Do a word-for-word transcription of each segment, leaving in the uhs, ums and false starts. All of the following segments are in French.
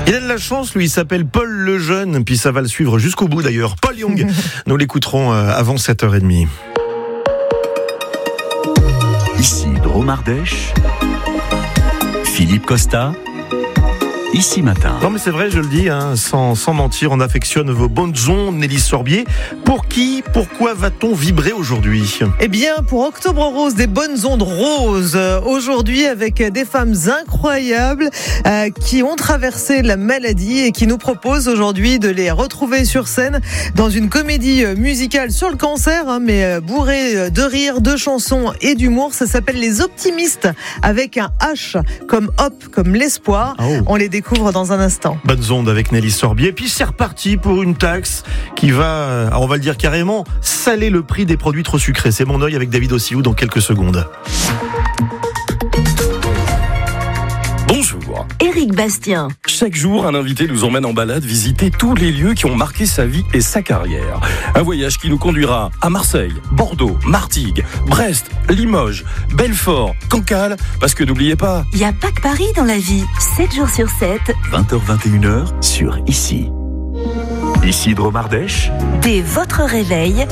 Il a de la chance, lui, il s'appelle Paul Lejeune, puis ça va le suivre jusqu'au bout d'ailleurs. Paul Young, nous l'écouterons avant sept heures trente. Ici Drôme Ardèche, Philippe Costa. Ici matin. Non mais c'est vrai, je le dis, hein, sans, sans mentir, on affectionne vos bonnes ondes, Nelly Sorbier. Pour qui, pourquoi va-t-on vibrer aujourd'hui ? Eh bien, pour Octobre Rose, des bonnes ondes roses. Aujourd'hui, avec des femmes incroyables euh, qui ont traversé la maladie et qui nous proposent aujourd'hui de les retrouver sur scène dans une comédie musicale sur le cancer, hein, mais bourrée de rire, de chansons et d'humour. Ça s'appelle Les Optimistes, avec un H comme hop, comme l'espoir. Oh. On les découvre dans un instant. Bonnes ondes avec Nelly Sorbier. Puis c'est reparti pour une taxe qui va, on va le dire carrément, saler le prix des produits trop sucrés. C'est mon œil avec David Ossiou dans quelques secondes. Bonjour. Éric Bastien. Chaque jour, un invité nous emmène en balade visiter tous les lieux qui ont marqué sa vie et sa carrière. Un voyage qui nous conduira à Marseille, Bordeaux, Martigues, Brest, Limoges, Belfort, Cancale, parce que n'oubliez pas... Il n'y a pas que Paris dans la vie. sept jours sur sept. vingt heures vingt et une heures sur Ici. Ici Drôme Ardèche. Dès votre réveil.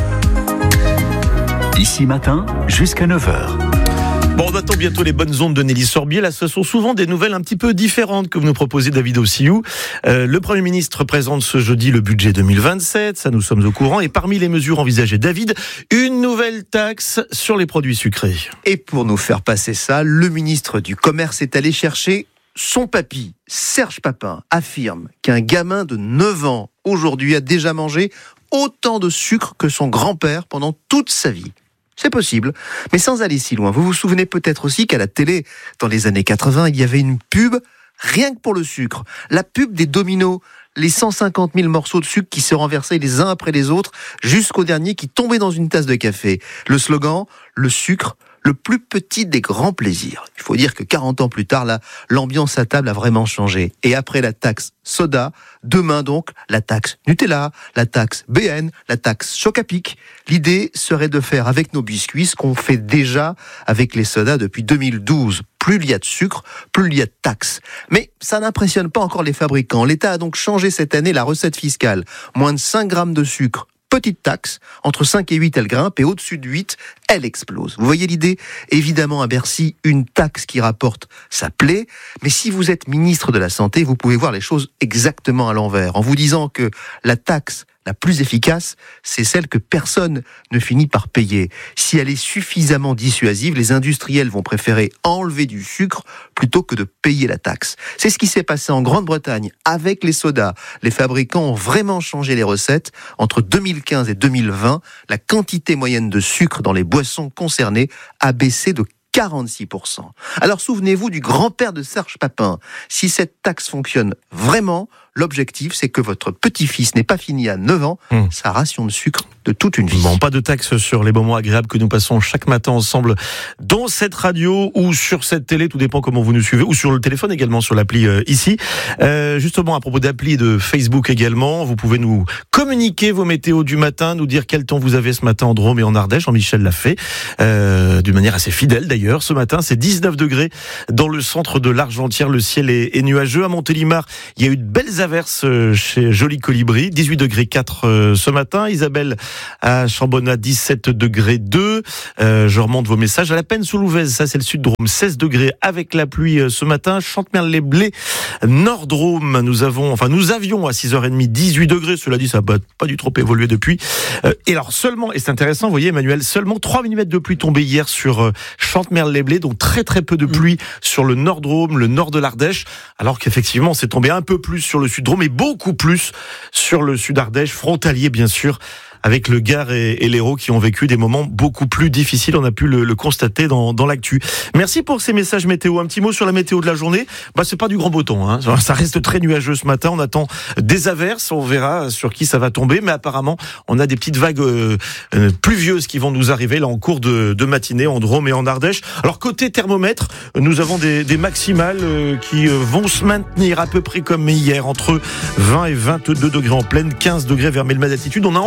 Ici matin, jusqu'à neuf heures. Bon, on attend bientôt les bonnes ondes de Nelly Sorbier. Là, ce sont souvent des nouvelles un petit peu différentes que vous nous proposez, David Ossiou. Euh, le Premier ministre présente ce jeudi le budget deux mille vingt-sept, ça nous sommes au courant. Et parmi les mesures envisagées, David, une nouvelle taxe sur les produits sucrés. Et pour nous faire passer ça, le ministre du Commerce est allé chercher son papy. Serge Papin affirme qu'un gamin de neuf ans, aujourd'hui, a déjà mangé autant de sucre que son grand-père pendant toute sa vie. C'est possible, mais sans aller si loin. Vous vous souvenez peut-être aussi qu'à la télé, dans les années quatre-vingts, il y avait une pub rien que pour le sucre. La pub des Dominos, les cent cinquante mille morceaux de sucre qui se renversaient les uns après les autres, jusqu'au dernier qui tombait dans une tasse de café. Le slogan, le sucre, le plus petit des grands plaisirs. Il faut dire que quarante ans plus tard, là, l'ambiance à table a vraiment changé. Et après la taxe soda, demain donc, la taxe Nutella, la taxe B N, la taxe Choc-à-Pic. L'idée serait de faire avec nos biscuits ce qu'on fait déjà avec les sodas depuis deux mille douze. Plus il y a de sucre, plus il y a de taxes. Mais ça n'impressionne pas encore les fabricants. L'État a donc changé cette année la recette fiscale. Moins de cinq grammes de sucre, petite taxe, entre cinq et huit elle grimpe, et au-dessus de huit, elle explose. Vous voyez l'idée ? Évidemment, à Bercy, une taxe qui rapporte, ça plaît, mais si vous êtes ministre de la Santé, vous pouvez voir les choses exactement à l'envers, en vous disant que la taxe la plus efficace, c'est celle que personne ne finit par payer. Si elle est suffisamment dissuasive, les industriels vont préférer enlever du sucre plutôt que de payer la taxe. C'est ce qui s'est passé en Grande-Bretagne avec les sodas. Les fabricants ont vraiment changé les recettes. Entre deux mille quinze et deux mille vingt, la quantité moyenne de sucre dans les boissons concernées a baissé de quarante-six pour cent. Alors souvenez-vous du grand-père de Serge Papin. Si cette taxe fonctionne vraiment, l'objectif, c'est que votre petit-fils n'ait pas fini à neuf ans mmh. sa ration de sucre de toute une vie. Bon, pas de taxe sur les moments agréables que nous passons chaque matin ensemble dans cette radio ou sur cette télé, tout dépend comment vous nous suivez, ou sur le téléphone également, sur l'appli euh, ici. Euh, justement, à propos d'appli et de Facebook également, vous pouvez nous communiquer vos météos du matin, nous dire quel temps vous avez ce matin en Drôme et en Ardèche. Jean-Michel l'a fait, euh, d'une manière assez fidèle d'ailleurs. Ce matin, c'est dix-neuf degrés dans le centre de l'Argentière. Le ciel est, est nuageux. À Montélimar, il y a eu de belles averses chez Joli Colibri. dix-huit degrés quatre euh, ce matin. Isabelle à Chambonnat, dix-sept degrés deux. Euh, je remonte vos messages. À la Peine-sous-Louvèze, ça c'est le sud Drôme, seize degrés avec la pluie euh, ce matin. Chantemerle-les-Blés, Nord Drôme, nous avons, enfin nous avions à six heures trente dix-huit degrés. Cela dit, ça n'a pas du trop évolué depuis. Euh, et alors seulement, et c'est intéressant, vous voyez Emmanuel, seulement trois millimètres de pluie tombée hier sur euh, Chantemerle-les-Blés, donc très très peu de pluie mmh. sur le Nord Drôme, le nord de l'Ardèche, alors qu'effectivement c'est tombé un peu plus sur le sud Drôme et beaucoup plus sur le sud Ardèche, frontalier bien sûr, avec le Gard et, et l'Hérault qui ont vécu des moments beaucoup plus difficiles. On a pu le, le constater dans, dans l'actu. Merci pour ces messages météo. Un petit mot sur la météo de la journée. Bah, c'est pas du grand beau temps, hein. Ça reste très nuageux ce matin. On attend des averses. On verra sur qui ça va tomber. Mais apparemment, on a des petites vagues euh, euh, pluvieuses qui vont nous arriver là en cours de, de matinée en Drôme et en Ardèche. Alors, côté thermomètre, nous avons des, des maximales euh, qui euh, vont se maintenir à peu près comme hier, entre vingt et vingt-deux degrés en pleine, quinze degrés vers Melma d'altitude. On a encore un petit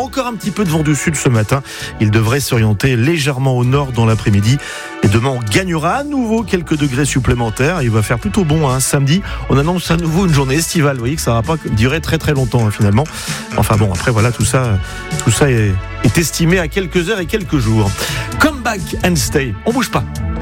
petit peu de vent du sud ce matin. Il devrait s'orienter légèrement au nord dans l'après-midi. Et demain, on gagnera à nouveau quelques degrés supplémentaires. Il va faire plutôt bon, hein. Samedi, on annonce à nouveau une journée estivale. Vous voyez que ça va pas durer très très longtemps, hein, finalement. Enfin bon, après voilà, tout ça, tout ça est, est estimé à quelques heures et quelques jours. Come back and stay. On bouge pas.